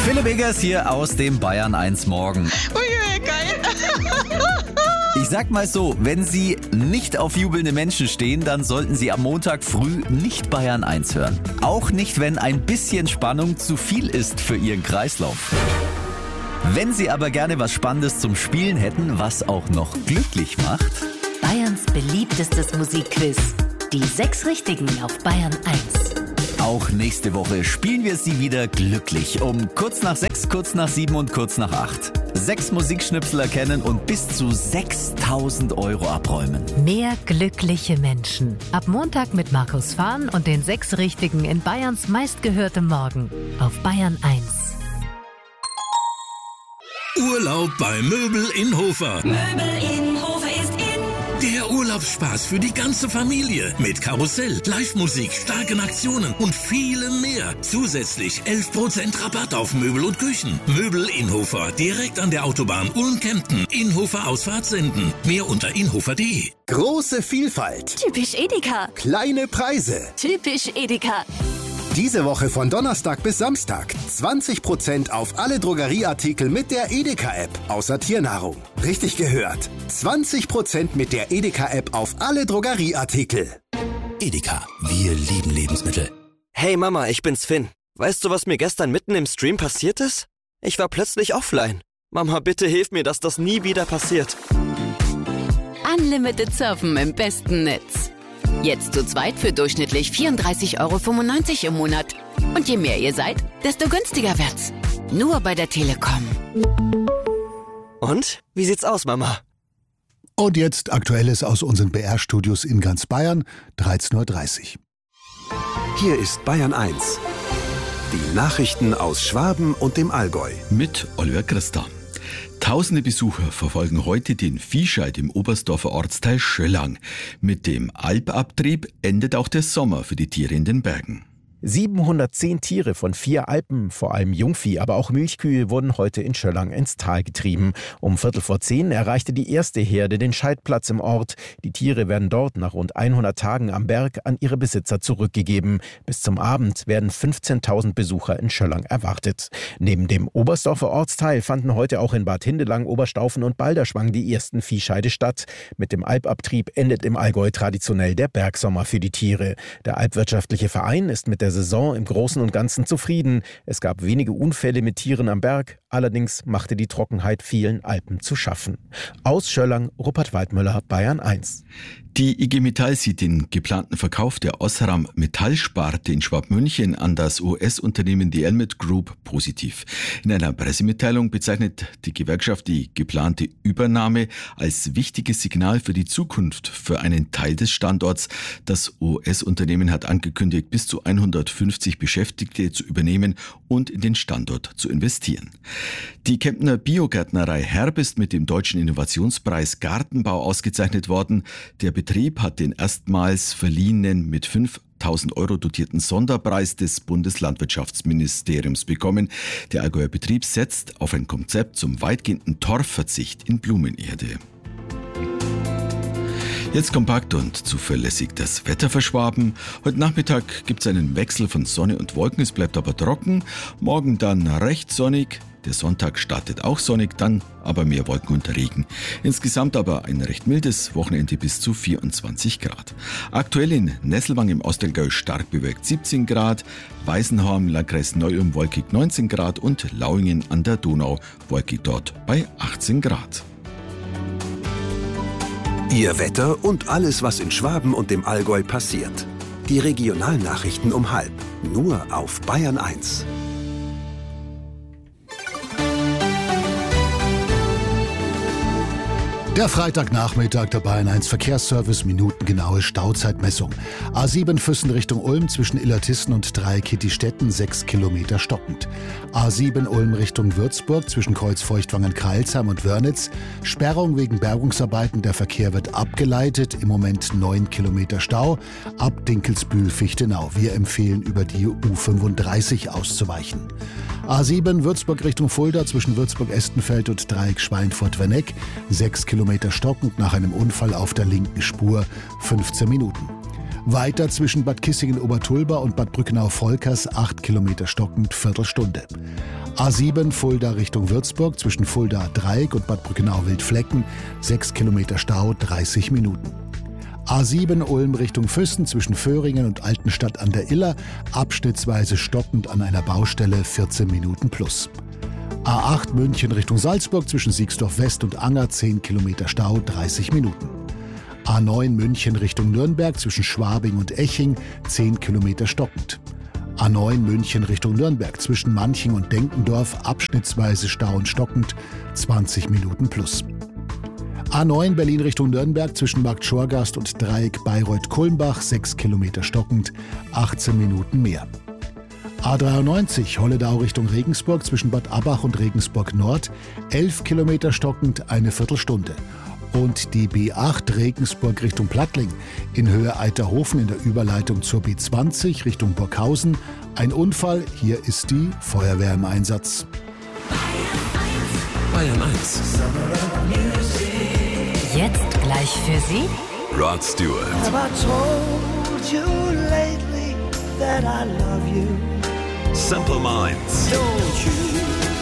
Philipp Eggers hier aus dem Bayern 1 Morgen. Ui, geil. Ich sag mal so, wenn Sie nicht auf jubelnde Menschen stehen, dann sollten Sie am Montag früh nicht Bayern 1 hören. Auch nicht, wenn ein bisschen Spannung zu viel ist für Ihren Kreislauf. Wenn Sie aber gerne was Spannendes zum Spielen hätten, was auch noch glücklich macht. Bayerns beliebtestes Musikquiz. Die 6 Richtigen auf Bayern 1. Auch nächste Woche spielen wir Sie wieder glücklich. Um kurz nach 6, kurz nach 7 und kurz nach 8. 6 Musikschnipsel erkennen und bis zu 6.000 € abräumen. Mehr glückliche Menschen. Ab Montag mit Markus Fahn und den 6 Richtigen in Bayerns meistgehörtem Morgen. Auf Bayern 1. Urlaub bei Möbel in Hofer. Möbel in Hofer ist in. Der Urlaubsspaß für die ganze Familie. Mit Karussell, Live-Musik, starken Aktionen und vielem mehr. Zusätzlich 11% Rabatt auf Möbel und Küchen. Möbel in Hofer, direkt an der Autobahn Ulm-Kempten. Inhofer Ausfahrt senden. Mehr unter inhofer.de. Große Vielfalt. Typisch Edeka. Kleine Preise. Typisch Edeka. Diese Woche von Donnerstag bis Samstag 20% auf alle Drogerieartikel mit der Edeka-App, außer Tiernahrung. Richtig gehört. 20% mit der Edeka-App auf alle Drogerieartikel. Edeka, wir lieben Lebensmittel. Hey Mama, ich bin's Finn. Weißt du, was mir gestern mitten im Stream passiert ist? Ich war plötzlich offline. Mama, bitte hilf mir, dass das nie wieder passiert. Unlimited Surfen im besten Netz. Jetzt zu zweit für durchschnittlich 34,95 € im Monat. Und je mehr ihr seid, desto günstiger wird's. Nur bei der Telekom. Und? Wie sieht's aus, Mama? Und jetzt Aktuelles aus unseren BR-Studios in ganz Bayern, 13:30 Uhr. Hier ist Bayern 1. Die Nachrichten aus Schwaben und dem Allgäu. Mit Oliver Christa. Tausende Besucher verfolgen heute den Viehscheid im Oberstdorfer Ortsteil Schöllang. Mit dem Alpabtrieb endet auch der Sommer für die Tiere in den Bergen. 710 Tiere von 4 Alpen, vor allem Jungvieh, aber auch Milchkühe, wurden heute in Schöllang ins Tal getrieben. Um 9:15 erreichte die erste Herde den Scheidplatz im Ort. Die Tiere werden dort nach rund 100 Tagen am Berg an ihre Besitzer zurückgegeben. Bis zum Abend werden 15.000 Besucher in Schöllang erwartet. Neben dem Oberstdorfer Ortsteil fanden heute auch in Bad Hindelang, Oberstaufen und Balderschwang die ersten Viehscheide statt. Mit dem Alpabtrieb endet im Allgäu traditionell der Bergsommer für die Tiere. Der Alpwirtschaftliche Verein ist mit der Saison im Großen und Ganzen zufrieden. Es gab wenige Unfälle mit Tieren am Berg, allerdings machte die Trockenheit vielen Alpen zu schaffen. Aus Schöllang, Rupert Waldmüller, Bayern 1. Die IG Metall sieht den geplanten Verkauf der Osram Metallsparte in Schwabmünchen an das US-Unternehmen die Elmet Group positiv. In einer Pressemitteilung bezeichnet die Gewerkschaft die geplante Übernahme als wichtiges Signal für die Zukunft für einen Teil des Standorts. Das US-Unternehmen hat angekündigt, bis zu 150 Beschäftigte zu übernehmen und in den Standort zu investieren. Die Kemptner Biogärtnerei Herb ist mit dem Deutschen Innovationspreis Gartenbau ausgezeichnet worden. Der Betrieb hat den erstmals verliehenen mit 5.000 € dotierten Sonderpreis des Bundeslandwirtschaftsministeriums bekommen. Der Allgäuer Betrieb setzt auf ein Konzept zum weitgehenden Torfverzicht in Blumenerde. Jetzt kompakt und zuverlässig das Wetter für Schwaben. Heute Nachmittag gibt es einen Wechsel von Sonne und Wolken, es bleibt aber trocken. Morgen dann recht sonnig. Der Sonntag startet auch sonnig, dann aber mehr Wolken und Regen. Insgesamt aber ein recht mildes Wochenende bis zu 24 Grad. Aktuell in Nesselwang im Ostallgäu stark bewölkt 17 Grad, Weißenhorn, Landkreis Neu-Ulm wolkig 19 Grad und Lauingen an der Donau wolkig dort bei 18 Grad. Ihr Wetter und alles, was in Schwaben und dem Allgäu passiert. Die Regionalnachrichten um 12:30. Nur auf Bayern 1. Der Freitagnachmittag der Bayern 1 Verkehrsservice, minutengenaue Stauzeitmessung. A7 Füssen Richtung Ulm zwischen Illertissen und Dreieck-Kittistetten 6 Kilometer stockend. A7 Ulm Richtung Würzburg zwischen Kreuzfeuchtwangen-Kreilsheim und Wörnitz. Sperrung wegen Bergungsarbeiten, der Verkehr wird abgeleitet. Im Moment 9 Kilometer Stau. Ab Dinkelsbühl-Fichtenau. Wir empfehlen, über die U35 auszuweichen. A7 Würzburg Richtung Fulda zwischen Würzburg-Estenfeld und Dreieck Schweinfurt-Werneck 6 Kilometer stockend nach einem Unfall auf der linken Spur, 15 Minuten. Weiter zwischen Bad Kissingen-Obertulba und Bad Brückenau-Volkers 8 Kilometer stockend, Viertelstunde. A7 Fulda Richtung Würzburg zwischen Fulda-Dreieck und Bad Brückenau-Wildflecken 6 Kilometer Stau, 30 Minuten. A7 Ulm Richtung Füssen zwischen Föhringen und Altenstadt an der Iller, abschnittsweise stockend an einer Baustelle, 14 Minuten plus. A8 München Richtung Salzburg zwischen Siegsdorf West und Anger, 10 Kilometer Stau, 30 Minuten. A9 München Richtung Nürnberg zwischen Schwabing und Eching, 10 Kilometer stockend. A9 München Richtung Nürnberg zwischen Manching und Denkendorf, abschnittsweise Stau und stockend, 20 Minuten plus. A9 Berlin Richtung Nürnberg zwischen Markt Schorgast und Dreieck Bayreuth-Kulmbach, 6 Kilometer stockend, 18 Minuten mehr. A93 Holledau Richtung Regensburg zwischen Bad Abbach und Regensburg Nord, 11 Kilometer stockend, eine Viertelstunde. Und die B8 Regensburg Richtung Plattling in Höhe Eiterhofen in der Überleitung zur B20 Richtung Burghausen. Ein Unfall, hier ist die Feuerwehr im Einsatz. Bayern 1. Jetzt gleich für Sie Rod Stewart. Simple Minds.